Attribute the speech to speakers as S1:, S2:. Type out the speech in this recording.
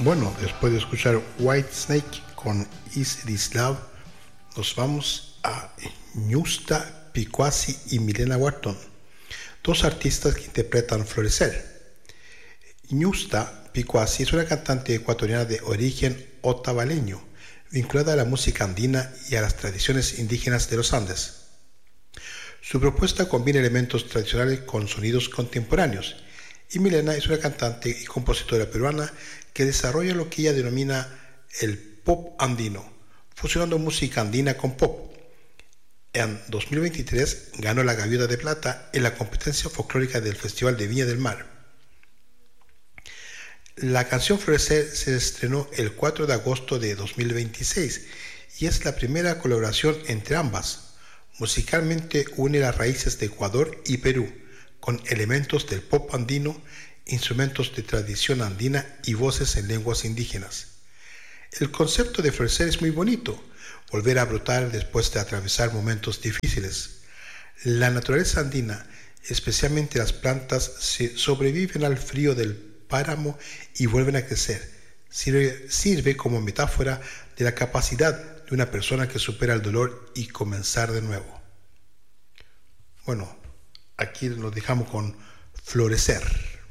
S1: Bueno, después de escuchar White Snake con Is This Love, nos vamos a Ñusta Picuasi y Milena Wharton, dos artistas que interpretan Florecer. Ñusta Picuasi es una cantante ecuatoriana de origen otavaleño, vinculada a la música andina y a las tradiciones indígenas de los Andes. Su propuesta combina elementos tradicionales con sonidos contemporáneos, y Milena es una cantante y compositora peruana que desarrolla lo que ella denomina el pop andino, fusionando música andina con pop. En 2023 ganó la Gaviota de Plata en la competencia folclórica del Festival de Viña del Mar. La canción Florecer se estrenó el 4 de agosto de 2026 y es la primera colaboración entre ambas. Musicalmente une las raíces de Ecuador y Perú, con elementos del pop andino, instrumentos de tradición andina y voces en lenguas indígenas. El concepto de florecer es muy bonito, volver a brotar después de atravesar momentos difíciles. La naturaleza andina, especialmente las plantas, sobreviven al frío del páramo y vuelven a crecer. Sirve como metáfora de la capacidad de una persona que supera el dolor y comenzar de nuevo. Bueno, aquí nos dejamos con Florecer.